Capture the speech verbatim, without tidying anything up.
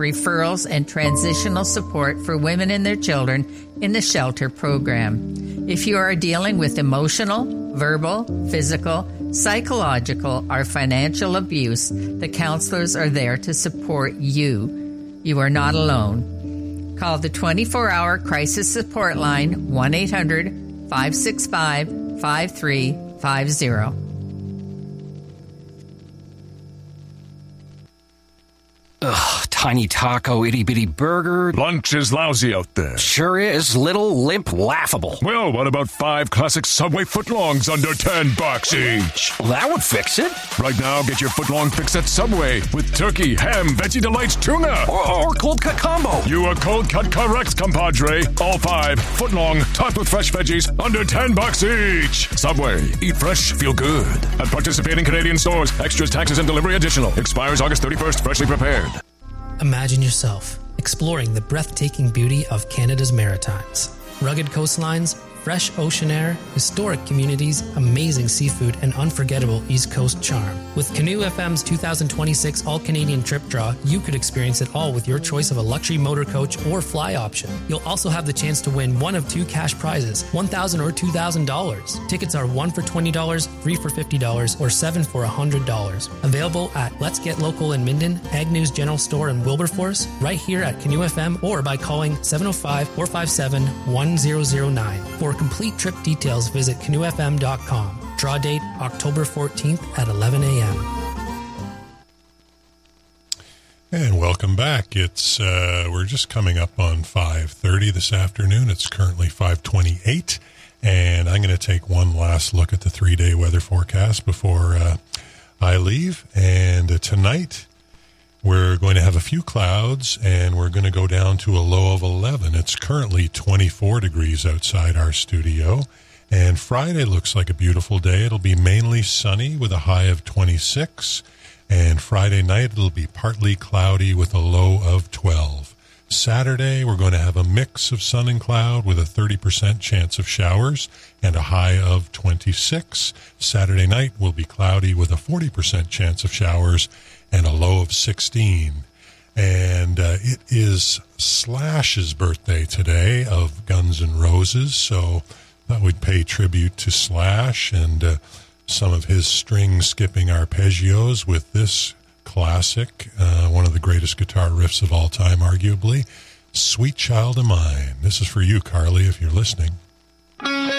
referrals, and transitional support for women and their children in the shelter program. If you are dealing with emotional, verbal, physical, psychological, or financial abuse, the counselors are there to support you. You are not alone. Call the twenty-four hour crisis support line, one eight hundred, five six five, five three five zero. Ugh, tiny taco, itty-bitty burger. Lunch is lousy out there. Sure is. Little, limp, laughable. Well, what about five classic Subway footlongs under ten bucks each? Well, that would fix it. Right now, get your footlong fix at Subway with turkey, ham, Veggie Delights, tuna. Or, or cold cut combo. You are cold cut correct, compadre. All five, footlong, topped with fresh veggies, under ten bucks each. Subway, eat fresh, feel good. At participating Canadian stores, extras, taxes, and delivery additional. Expires August thirty-first, freshly prepared. Imagine yourself exploring the breathtaking beauty of Canada's Maritimes. Rugged coastlines, fresh ocean air, historic communities, amazing seafood, and unforgettable East Coast charm. With Canoe F M's two thousand twenty-six All-Canadian Trip Draw, you could experience it all with your choice of a luxury motor coach or fly option. You'll also have the chance to win one of two cash prizes, one thousand dollars or two thousand dollars. Tickets are one for twenty dollars, three for fifty dollars, or seven for one hundred dollars. Available at Let's Get Local in Minden, Agnew's General Store in Wilberforce, right here at Canoe F M, or by calling seven oh five, four five seven, one zero zero nine. For complete trip details, visit canoe f m dot com. Draw date October fourteenth at eleven a.m. And welcome back. It's uh, we're just coming up on five thirty this afternoon. It's currently five twenty-eight, and I'm going to take one last look at the three-day weather forecast before uh, I leave. And uh, tonight, we're going to have a few clouds, and we're going to go down to a low of eleven. It's currently twenty-four degrees outside our studio. And Friday looks like a beautiful day. It'll be mainly sunny with a high of twenty-six. And Friday night, it'll be partly cloudy with a low of twelve. Saturday, we're going to have a mix of sun and cloud with a thirty percent chance of showers and a high of twenty-six. Saturday night will be cloudy with a forty percent chance of showers and a low of sixteen. And uh, it is Slash's birthday today of Guns N' Roses, so that would pay tribute to Slash and uh, some of his string-skipping arpeggios with this classic, uh, one of the greatest guitar riffs of all time, arguably, Sweet Child of Mine. This is for you, Carly, if you're listening.